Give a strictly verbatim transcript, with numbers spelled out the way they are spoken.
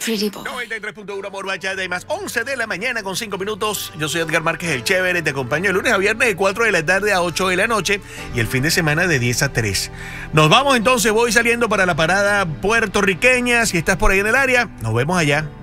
Pretty boy. noventa y tres punto uno Amor Bachata y más, once de la mañana con cinco minutos. Yo soy Edgar Márquez, el Chévere. Te acompaño de lunes a viernes de cuatro de la tarde a ocho de la noche y el fin de semana de diez a tres. Nos vamos entonces, voy saliendo para la parada puertorriqueña. Si estás por ahí en el área, nos vemos allá.